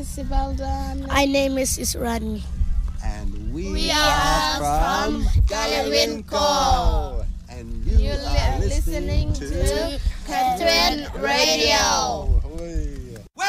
My name is Israni. And we are from Galewinco. And you are listening to Catherine Radio.